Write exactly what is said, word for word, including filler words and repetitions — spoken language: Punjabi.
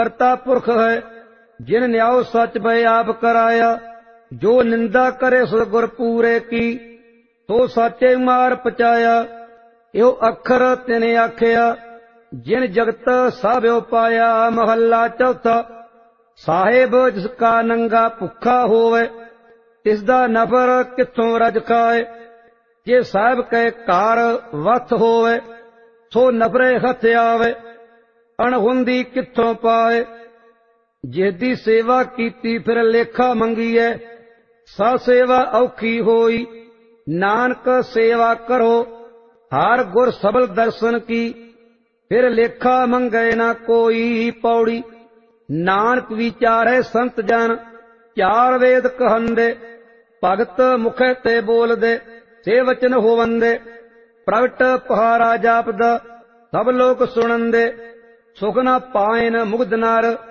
ਕਰਤਾ ਪੁਰਖ ਹੈ, ਜਿਨ ਨਿਆਉ ਸਚ ਭਇ ਆਪ ਕਰਾਇਆ। ਜੋ ਨਿੰਦਾ ਕਰੇ ਸਤਿਗੁਰ ਪੂਰੇ ਕੀ, ਸੋ ਸਾਚੇ ਮਾਰ ਪਚਾਇਆ। ਇਹੋ ਅੱਖਰ ਤਿਨ ਆਖਿਆ, ਜਿਨ ਜਗਤ ਸਾਭਿਓ ਪਾਇਆ। ਮਹੱਲਾ ਚੌਥਾ। ਸਾਹਿਬ ਜਿਸ ਕਾ ਨੰਗਾ ਭੁੱਖਾ ਹੋਵੇ, ਤਿਸ ਦਾ ਨਫਰ ਕਿੱਥੋਂ ਰਜ ਖਾਏ। ਜੇ ਸਾਹਿਬ ਕੈ ਘਰ ਵਥ ਹੋਵੇ, ਸੋ ਨਫਰੇ ਹੱਥ ਆਵੇ। ਅਣਹੁੰਦੀ ਕਿੱਥੋਂ ਪਾਏ, ਜਿਹਦੀ ਸੇਵਾ ਕੀਤੀ ਫਿਰ ਲੇਖਾ ਮੰਗੀਐ। ਸਾ ਸੇਵਾ ਔਖੀ ਹੋਈ, ਨਾਨਕ ਸੇਵਾ ਕਰੋ ਹਰ ਗੁਰ ਸਬਲ ਦਰਸ਼ਨ ਕੀ। ਫਿਰ ਲੇਖਾ ਮੰਗੇ ਨਾ ਕੋਈ। ਪੌੜੀ। ਨਾਨਕ ਵਿਚਾਰੇ ਸੰਤ ਜਨ, ਚਾਰ ਵੇਦ ਕਹੰਦੇ। ਭਗਤ ਮੁਖੇ ਤੇ ਬੋਲਦੇ, ਸੇ ਵਚਨ ਹੋਵੰਦੇ। ਪ੍ਰਗਟ ਪਹਾਰਾ ਜਾਪਦਾ, ਸਭ ਲੋਕ ਸੁਣੰਦੇ। ਸੁਖ ਨਾ ਪਾਇਨ ਮੁਗਧ ਨਰ,